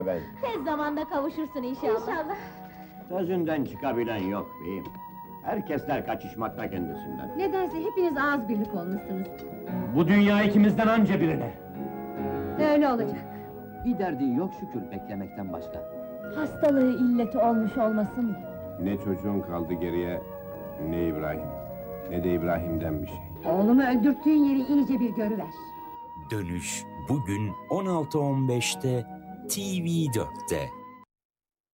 Ben. Tez zamanda kavuşursun inşallah. İnşallah. Sözünden çıkabilen yok beyim. Herkesler kaçışmakta kendisinden. Nedense hepiniz ağız birlik olmuşsunuz. Bu dünya ikimizden anca birine. Öyle olacak. Bir derdi yok şükür beklemekten başka. Hastalığı illeti olmuş olmasın. Ne çocuğun kaldı geriye, ne İbrahim, ne de İbrahim'den bir şey. Oğlumu öldürttüğün yeri iyice bir görüver. Dönüş bugün 16.15'te TV4'te.